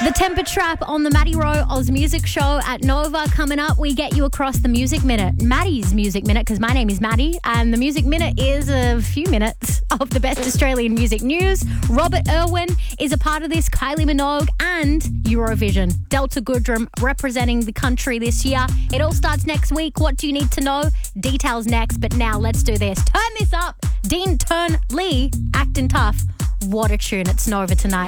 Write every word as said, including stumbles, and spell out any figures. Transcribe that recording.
The Temper Trap on the Maddie Rowe Oz Music Show at Nova. Coming up, we get you across the Music Minute. Maddie's Music Minute, because my name is Maddie, and the Music Minute is a few minutes of the best Australian music news. Robert Irwin is a part of this, Kylie Minogue, and Eurovision. Delta Goodrem representing the country this year. It all starts next week. What do you need to know? Details next, but now let's do this. Turn this up. Dean Turn Lee, acting tough. What a tune. It's Nova tonight.